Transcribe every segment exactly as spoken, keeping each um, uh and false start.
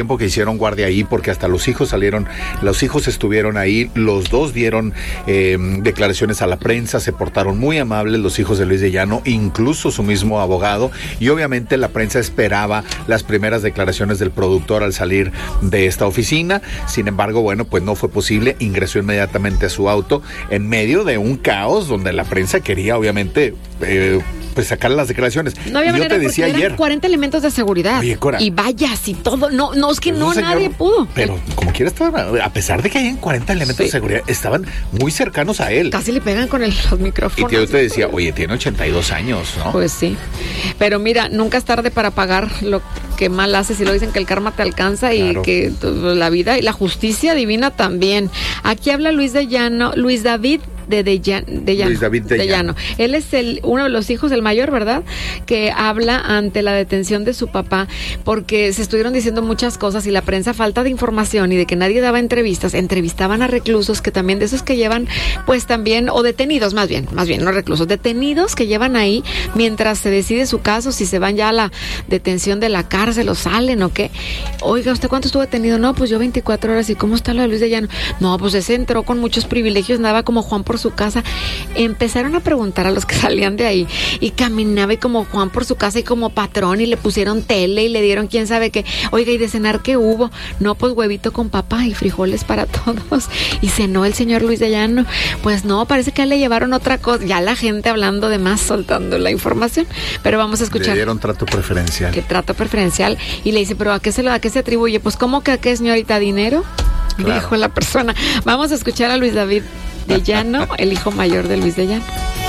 tiempo que hicieron guardia ahí, porque hasta los hijos salieron, los hijos estuvieron ahí, los dos dieron eh, declaraciones a la prensa, se portaron muy amables los hijos de Luis de Llano, incluso su mismo abogado, y obviamente la prensa esperaba las primeras declaraciones del productor al salir de esta oficina. Sin embargo, bueno, pues no fue posible, ingresó inmediatamente a su auto en medio de un caos donde la prensa quería obviamente eh, pues sacar las declaraciones. No había y yo manera te decía porque ayer, eran cuarenta elementos de seguridad. Oye, Cora, y vallas y todo. No, no, es que no, señor, nadie pudo. Pero como quiera estaban, a pesar de que hayan cuarenta elementos sí. de seguridad, estaban muy cercanos a él. Casi le pegan con el, los micrófonos. Y yo te decía, oye, tiene ochenta y dos años, ¿no? Pues sí. Pero mira, nunca es tarde para pagar lo que mal haces, y lo dicen que el karma te alcanza y claro. que la vida y la justicia divina también. Aquí habla Luis de Llano, Luis David de, de, Llano, de Llano. Luis David de, de Llano. Llano. Él es el uno de los hijos, el mayor, ¿verdad? Que habla ante la detención de su papá, porque se estuvieron diciendo muchas cosas y la prensa, falta de información y de que nadie daba entrevistas, entrevistaban a reclusos que también, de esos que llevan, pues también, o detenidos más bien, más bien, no reclusos, detenidos que llevan ahí mientras se decide su caso, si se van ya a la detención de la cárcel o salen o qué. Oiga, ¿usted cuánto estuvo detenido? No, pues yo veinticuatro horas. ¿Y cómo está lo de Luis de Llano? No, pues ese entró con muchos privilegios, nada como Juan por su casa. Empezaron a preguntar a los que salían de ahí y caminaba y como Juan por su casa y como patrón, y le pusieron tele y le dieron quién sabe qué. Oiga, ¿y de cenar qué hubo? No, pues huevito con papa y frijoles para todos. Y cenó el señor Luis de Llano. Pues no, parece que le llevaron otra cosa. Ya la gente hablando de más, soltando la información. Pero vamos a escuchar. Le dieron trato preferencial. ¿Qué trato preferencial? Y le dice, ¿pero a qué se lo, a qué se atribuye? Pues, ¿cómo que a qué, señorita? ¿Dinero? Claro. Dijo la persona. Vamos a escuchar a Luis David de Llano, el hijo mayor de Luis de Llano.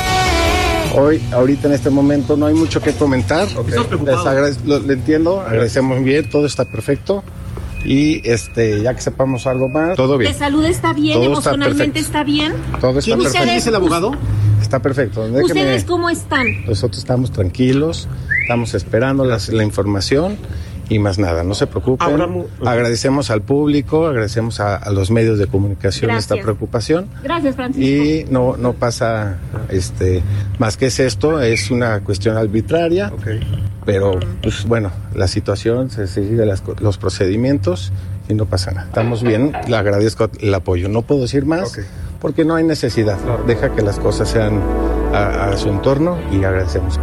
Hoy, ahorita en este momento no hay mucho que comentar. Okay. Les agradez- lo, le entiendo, agradecemos muy bien, todo está perfecto. Y este, ya que sepamos algo más, todo bien. ¿De salud está bien? Todo ¿emocionalmente está, está bien? Todo está perfecto. ¿Quién es el abogado? Está perfecto. Déjeme, ¿ustedes cómo están? Nosotros estamos tranquilos, estamos esperando las, la información y más nada, no se preocupen. Abramo, agradecemos al público, agradecemos a, a los medios de comunicación Gracias. esta preocupación. Gracias, Francisco. Y no, no pasa este, más que es esto, es una cuestión arbitraria. Okay. Pero, pues bueno, la situación, se sigue las, los procedimientos y no pasa nada. Estamos bien, le agradezco el apoyo. No puedo decir más okay. porque no hay necesidad. Claro. Deja que las cosas sean a, a su entorno y agradecemos.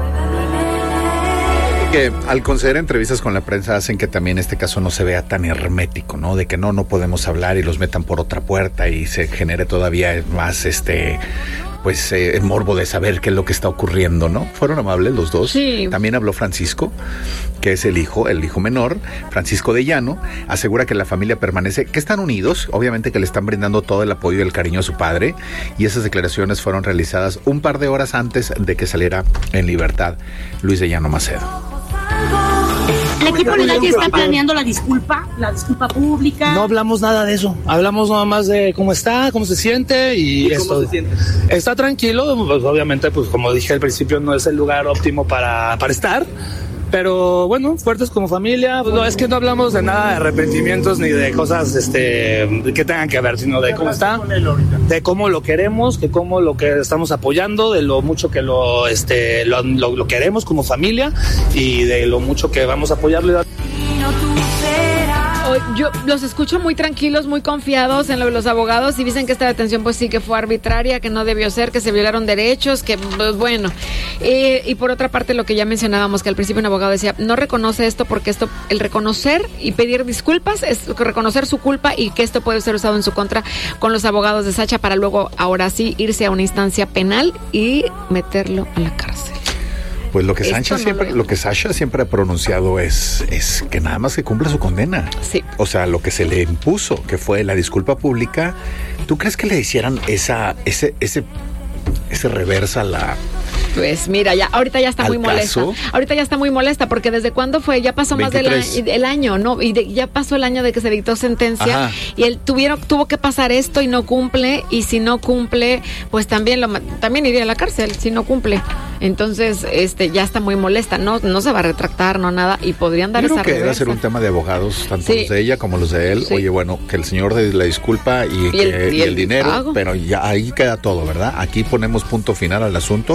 Que al conceder entrevistas con la prensa hacen que también este caso no se vea tan hermético, ¿no? De que no, no podemos hablar y los metan por otra puerta y se genere todavía más este... pues eh, el morbo de saber qué es lo que está ocurriendo, ¿no? Fueron amables los dos. Sí. También habló Francisco, que es el hijo, el hijo menor, Francisco de Llano, asegura que la familia permanece, que están unidos, obviamente que le están brindando todo el apoyo y el cariño a su padre, y esas declaraciones fueron realizadas un par de horas antes de que saliera en libertad Luis de Llano Macedo. ¿El equipo legal ya está planeando la disculpa, la disculpa pública? No hablamos nada de eso, hablamos nada más de cómo está, cómo se siente y, ¿Y esto. ¿Cómo se siente? Está tranquilo, pues obviamente, pues como dije al principio, no es el lugar óptimo para, para estar. Pero bueno, fuertes como familia. No, es que no hablamos de nada de arrepentimientos ni de cosas este, que tengan que ver, sino de cómo está, de cómo lo queremos, de cómo lo que estamos apoyando, de lo mucho que lo, este, lo, lo, lo queremos como familia y de lo mucho que vamos a apoyarle. Yo los escucho muy tranquilos, muy confiados en lo de los abogados y dicen que esta detención pues sí que fue arbitraria, que no debió ser, que se violaron derechos, que pues, bueno. Eh, y por otra parte lo que ya mencionábamos, que al principio un abogado decía, no reconoce esto porque esto, el reconocer y pedir disculpas es reconocer su culpa y que esto puede ser usado en su contra con los abogados de Sacha para luego ahora sí irse a una instancia penal y meterlo a la cárcel. Pues lo que Sacha no siempre, lo, lo que Sacha siempre ha pronunciado es, es que nada más que cumpla su condena. Sí. O sea, lo que se le impuso, que fue la disculpa pública. ¿Tú crees que le hicieran esa, ese, ese, ese reversa a la? Pues mira, ya ahorita ya está muy molesta. Caso? Ahorita ya está muy molesta porque desde cuándo fue, ya pasó más del el año, ¿no? Y de, ya pasó el año de que se dictó sentencia. Ajá. Y él tuvieron tuvo que pasar esto y no cumple, y si no cumple, pues también lo también iría a la cárcel si no cumple. Entonces, este ya está muy molesta, no no se va a retractar, no nada, y podrían dar Yo esa creo que reversa. debe ser un tema de abogados, tanto sí. los de ella como los de él. Sí. Oye, bueno, que el señor de la disculpa y, y, que, el, y, y el, el dinero, pago. Pero ya ahí queda todo, ¿verdad? Aquí ponemos punto final al asunto, ¿o qué?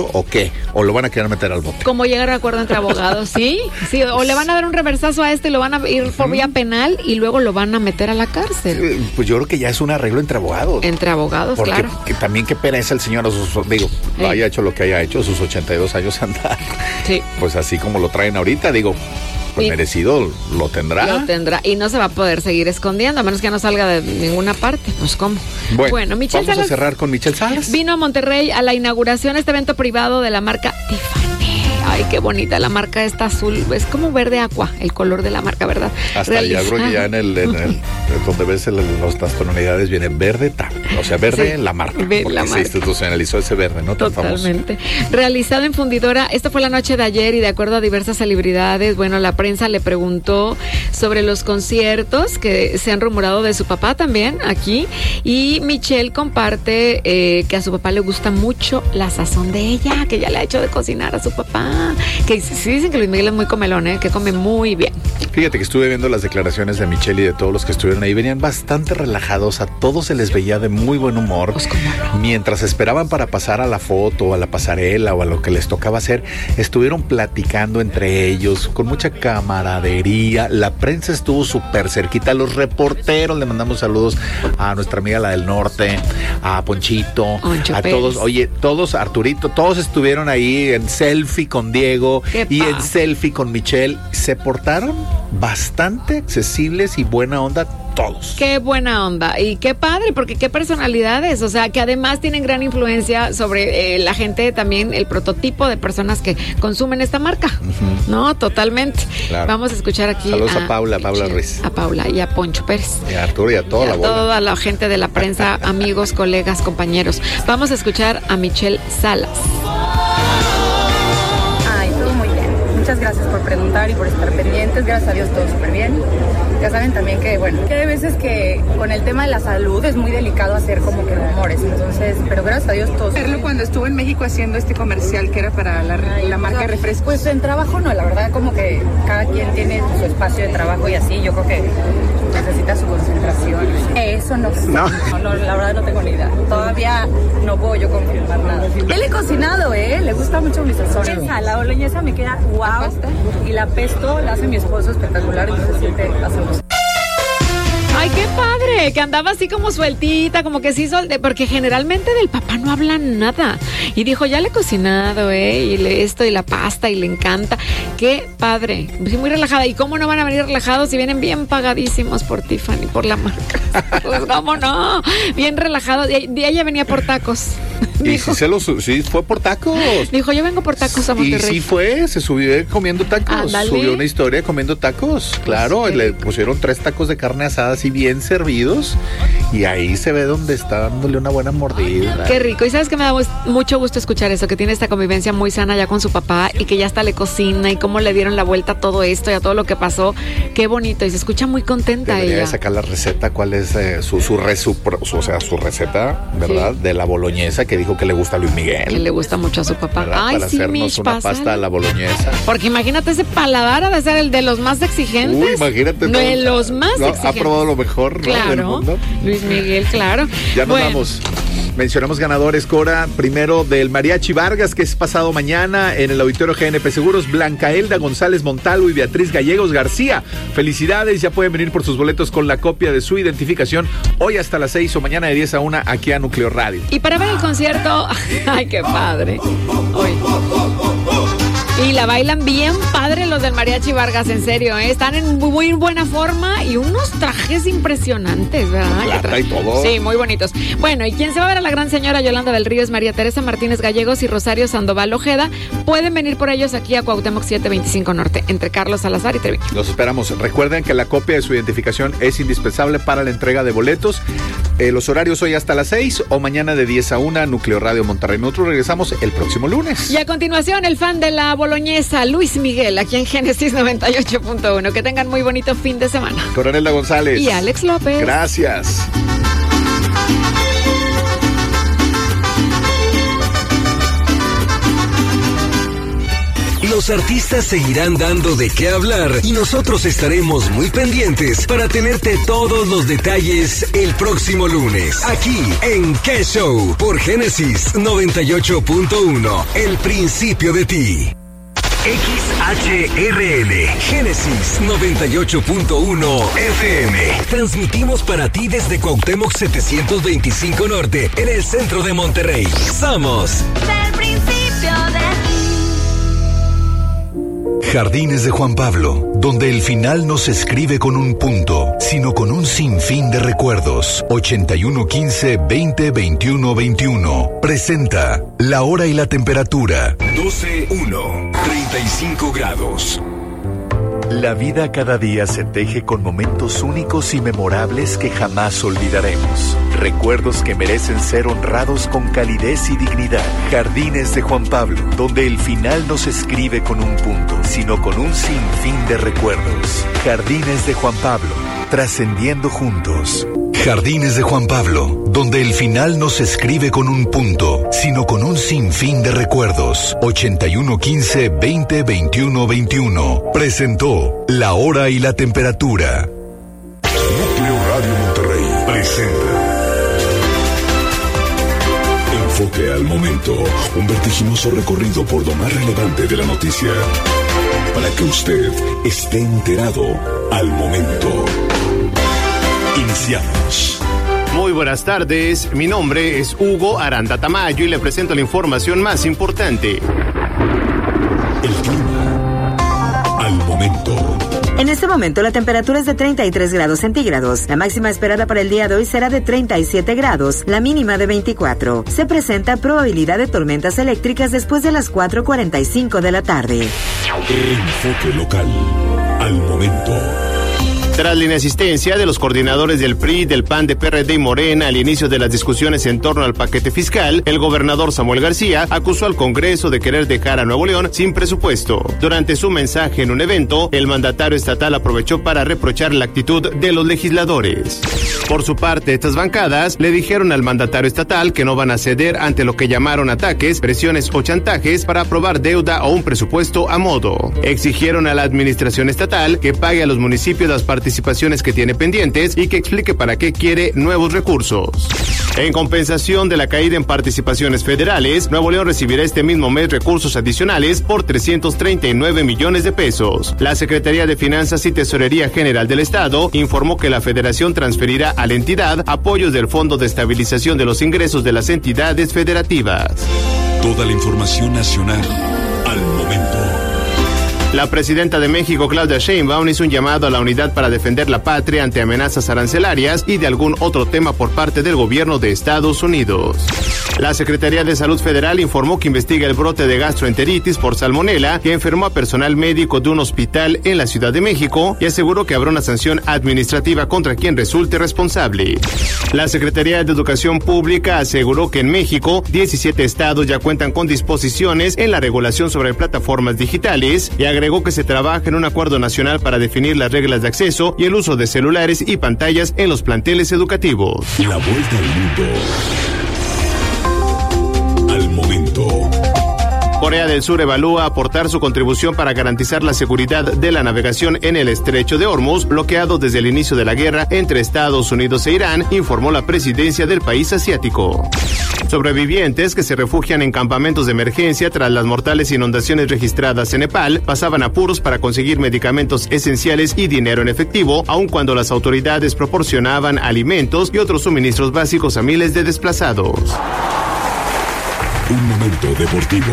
qué? ¿O lo van a querer meter al bote? Como llegar a acuerdo entre abogados, ¿sí? Sí, o le van a dar un reversazo a este y lo van a ir por vía penal y luego lo van a meter a la cárcel. Eh, Pues yo creo que ya es un arreglo entre abogados. Entre abogados, Porque claro. que también qué pena es el señor a sus, digo, Sí. haya hecho lo que haya hecho, sus ochenta y dos años andar. Sí. Pues así como lo traen ahorita, digo, pues Sí. merecido lo tendrá. Lo tendrá y no se va a poder seguir escondiendo a menos que no salga de ninguna parte. Pues cómo. Bueno, Michelle vamos Salas a cerrar con Michelle Salas. vino a Monterrey a la inauguración de este evento privado de la marca Tiffany. Ay, qué bonita la marca esta azul. Es como verde aqua, el color de la marca, ¿verdad? Hasta ya creo que ya en el, en el donde ves el, los, las tonalidades viene verde tal, o sea, verde Sí, la marca, ve- porque la se marca. institucionalizó ese verde, ¿no? Tan famoso. Totalmente. Realizado en fundidora, esto fue la noche de ayer y de acuerdo a diversas celebridades, bueno, la prensa le preguntó sobre los conciertos que se han rumorado de su papá también aquí y Michelle comparte eh, que a su papá le gusta mucho la sazón de ella, que ya le ha hecho de cocinar a su papá, que sí dicen que Luis Miguel es muy comelón, ¿eh? Que come muy bien. Fíjate que estuve viendo las declaraciones de Michelle y de todos los que estuvieron ahí, venían bastante relajados, a todos se les veía de muy buen humor. Pues, ¿cómo no? Mientras esperaban para pasar a la foto, a la pasarela o a lo que les tocaba hacer, estuvieron platicando entre ellos con mucha camaradería. La prensa estuvo súper cerquita, los reporteros, le mandamos saludos a nuestra amiga la del norte, a Ponchito, Poncho a Pérez. todos, oye, todos, Arturito, todos estuvieron ahí en selfie con Diego Qué y en padre. selfie con Michelle. Se portaron bastante accesibles y buena onda todos. Qué buena onda y qué padre, porque qué personalidades, o sea, que además tienen gran influencia sobre eh, la gente también, el prototipo de personas que consumen esta marca, uh-huh. ¿no? Totalmente. Claro. Vamos a escuchar aquí Saludos a, a Paula, Michelle, Paula Ruiz. A Paula y a Poncho Pérez. Y a Arturo y a toda y a la bola. toda la gente de la prensa, amigos, colegas, compañeros. Vamos a escuchar a Michelle Salas. Ay, todo muy bien. Muchas gracias por preguntar y por estar pendientes. Gracias a Dios todo súper bien. Ya saben también que, bueno, que hay veces que con el tema de la salud es muy delicado hacer como que rumores. Entonces, pero gracias a Dios todo. Verlo cuando estuvo en México haciendo este comercial que era para la, la marca de refrescos. Pues en trabajo no, la verdad como que cada quien tiene su espacio de trabajo y así. Yo creo que necesita su concentración. Eso no. No. No, no, la verdad no tengo ni idea. Todavía no puedo yo confirmar nada. Él he cocinado, ¿eh? Le gusta mucho mi sazón. Esa, la boloñesa me queda wow. Y la pesto la hace mi esposo espectacular y se siente asombroso. Ay, qué padre, que andaba así como sueltita, como que sí solte, porque generalmente del papá no hablan nada. Y dijo, ya le he cocinado, ¿eh? Y le esto y la pasta y le encanta. Qué padre, sí, muy relajada. ¿Y cómo no van a venir relajados si vienen bien pagadísimos por Tiffany, por la marca? Pues cómo no, bien relajados. Y ella venía por tacos. Y Dijo, sí, se los, sí fue por tacos. dijo, yo vengo por tacos a Y Monterrey. sí fue, se subió comiendo tacos. Ándale. Subió una historia comiendo tacos. Claro, Pues, le pusieron tres tacos de carne asada así bien servidos. Y ahí se ve donde está dándole una buena mordida. Qué rico. Y sabes que me da gu- mucho gusto escuchar eso, que tiene esta convivencia muy sana ya con su papá y que ya hasta le cocina y cómo le dieron la vuelta a todo esto y a todo lo que pasó. Qué bonito. Y se escucha muy contenta Debería de ella. sacar la receta, cuál es eh, su, su, re- su pro- su- o sea, su receta, ¿verdad? Sí. De la boloñesa que dijo que le gusta a Luis Que Miguel. le gusta mucho a su papá. ¿Verdad? Ay, Para sí, hacernos Mish, una pásale. pasta a la boloñesa. Porque imagínate ese paladar ha de ser el de los más exigentes. Uy, imagínate. De todo. los más No, exigentes. ha probado lo mejor, ¿no? del Claro. mundo. Luis Miguel, claro. Ya nos Bueno, vamos. Mencionamos ganadores, Cora. Primero del Mariachi Vargas, que es pasado mañana en el Auditorio G N P Seguros. Blanca Elda González Montalvo y Beatriz Gallegos García. Felicidades, ya pueden venir por sus boletos con la copia de su identificación hoy hasta las seis o mañana de diez a una aquí a Núcleo Radio. Y para ver el concierto, ay, qué padre. Hoy. Y la bailan bien padre los del Mariachi Vargas, en serio, ¿eh? Están en muy buena forma y unos trajes impresionantes, ¿verdad? Plata Que tra- y todo. Sí, muy bonitos. Bueno, y quien se va a ver a la gran señora Yolanda del Río es María Teresa Martínez Gallegos y Rosario Sandoval Ojeda. Pueden venir por ellos aquí a Cuauhtémoc setecientos veinticinco Norte, entre Carlos Salazar y Treviño. Los esperamos. Recuerden que la copia de su identificación es indispensable para la entrega de boletos. Eh, los horarios hoy hasta las seis o mañana de diez a una, Núcleo Radio Monterrey. Nosotros regresamos el próximo lunes. Y a continuación, el fan de la boloñesa, Luis Miguel, aquí en Génesis noventa y ocho punto uno. Que tengan muy bonito fin de semana. Coronel González. Y Alex López. Gracias. Los artistas seguirán dando de qué hablar y nosotros estaremos muy pendientes para tenerte todos los detalles el próximo lunes, aquí en ¿Qué Show? Por Génesis noventa y ocho punto uno, el principio de ti. X H R L, Génesis noventa y ocho punto uno F M. Transmitimos para ti desde Cuauhtémoc setecientos veinticinco Norte, en el centro de Monterrey. Somos del principio de ti. Jardines de Juan Pablo, donde el final no se escribe con un punto, sino con un sinfín de recuerdos. ochenta y uno quince veinte veintiuno veintiuno. Presenta la hora y la temperatura. doce uno, treinta y cinco grados. La vida cada día se teje con momentos únicos y memorables que jamás olvidaremos. Recuerdos que merecen ser honrados con calidez y dignidad. Jardines de Juan Pablo, donde el final no se escribe con un punto, sino con un sinfín de recuerdos. Jardines de Juan Pablo, trascendiendo juntos. Jardines de Juan Pablo, donde el final no se escribe con un punto, sino con un sinfín de recuerdos. ochenta y uno quince veinte veintiuno veintiuno. Presentó la hora y la temperatura. Núcleo Radio Monterrey presenta Enfoque al Momento, un vertiginoso recorrido por lo más relevante de la noticia, para que usted esté enterado al momento. Iniciamos. Muy buenas tardes, mi nombre es Hugo Aranda Tamayo y le presento la información más importante. El clima al momento. En este momento la temperatura es de treinta y tres grados centígrados. La máxima esperada para el día de hoy será de treinta y siete grados, la mínima de veinticuatro. Se presenta probabilidad de tormentas eléctricas después de las cuatro cuarenta y cinco de la tarde. Enfoque local al momento. Tras la inasistencia de los coordinadores del P R I, del P A N, de P R D y Morena al inicio de las discusiones en torno al paquete fiscal, el gobernador Samuel García acusó al Congreso de querer dejar a Nuevo León sin presupuesto. Durante su mensaje en un evento, el mandatario estatal aprovechó para reprochar la actitud de los legisladores. Por su parte, estas bancadas le dijeron al mandatario estatal que no van a ceder ante lo que llamaron ataques, presiones o chantajes para aprobar deuda o un presupuesto a modo. Exigieron a la administración estatal que pague a los municipios las participaciones participaciones que tiene pendientes y que explique para qué quiere nuevos recursos. En compensación de la caída en participaciones federales, Nuevo León recibirá este mismo mes recursos adicionales por trescientos treinta y nueve millones de pesos. La Secretaría de Finanzas y Tesorería General del Estado informó que la Federación transferirá a la entidad apoyos del Fondo de Estabilización de los Ingresos de las entidades federativas. Toda la información nacional al momento. La presidenta de México, Claudia Sheinbaum, hizo un llamado a la unidad para defender la patria ante amenazas arancelarias y de algún otro tema por parte del gobierno de Estados Unidos. La Secretaría de Salud Federal informó que investiga el brote de gastroenteritis por salmonela que enfermó a personal médico de un hospital en la Ciudad de México y aseguró que habrá una sanción administrativa contra quien resulte responsable. La Secretaría de Educación Pública aseguró que en México diecisiete estados ya cuentan con disposiciones en la regulación sobre plataformas digitales y agregó Agregó que se trabaja en un acuerdo nacional para definir las reglas de acceso y el uso de celulares y pantallas en los planteles educativos. La vuelta al mundo al momento. Corea del Sur evalúa aportar su contribución para garantizar la seguridad de la navegación en el estrecho de Hormuz, bloqueado desde el inicio de la guerra entre Estados Unidos e Irán, informó la presidencia del país asiático. Sobrevivientes que se refugian en campamentos de emergencia tras las mortales inundaciones registradas en Nepal pasaban apuros para conseguir medicamentos esenciales y dinero en efectivo, aun cuando las autoridades proporcionaban alimentos y otros suministros básicos a miles de desplazados. Un momento deportivo.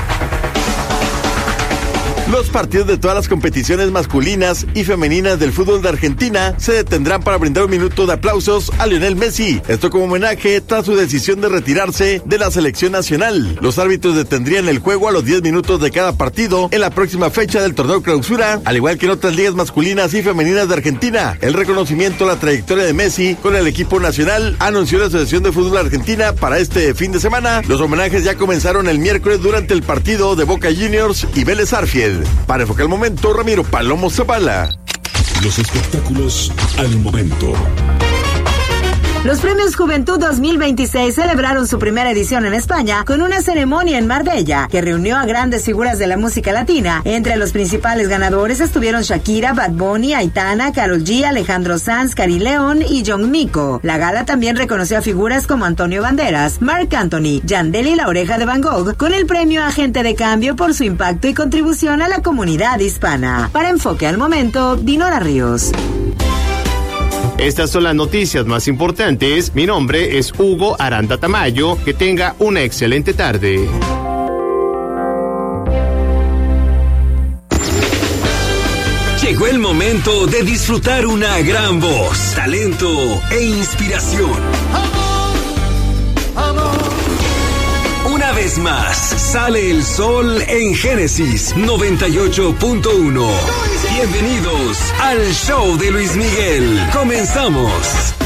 Los partidos de todas las competiciones masculinas y femeninas del fútbol de Argentina se detendrán para brindar un minuto de aplausos a Lionel Messi. Esto como homenaje tras su decisión de retirarse de la selección nacional. Los árbitros detendrían el juego a los diez minutos de cada partido en la próxima fecha del torneo clausura, al igual que en otras ligas masculinas y femeninas de Argentina. El reconocimiento a la trayectoria de Messi con el equipo nacional anunció la Asociación de Fútbol Argentina para este fin de semana. Los homenajes ya comenzaron el miércoles durante el partido de Boca Juniors y Vélez Sarsfield. Para enfocar el momento, Ramiro Palomo Zavala. Los espectáculos al momento. Los Premios Juventud dos mil veintiséis celebraron su primera edición en España con una ceremonia en Marbella que reunió a grandes figuras de la música latina. Entre los principales ganadores estuvieron Shakira, Bad Bunny, Aitana, Karol G, Alejandro Sanz, Cari León y John Mico. La gala también reconoció a figuras como Antonio Banderas, Marc Anthony, Yandel y La Oreja de Van Gogh, con el premio Agente de Cambio por su impacto y contribución a la comunidad hispana. Para Enfoque al Momento, Dinora Ríos. Estas son las noticias más importantes. Mi nombre es Hugo Aranda Tamayo. Que tenga una excelente tarde. Llegó el momento de disfrutar una gran voz, talento e inspiración. Una vez más, sale el sol en Génesis noventa y ocho punto uno. Bienvenidos al show de Luis Miguel. Comenzamos.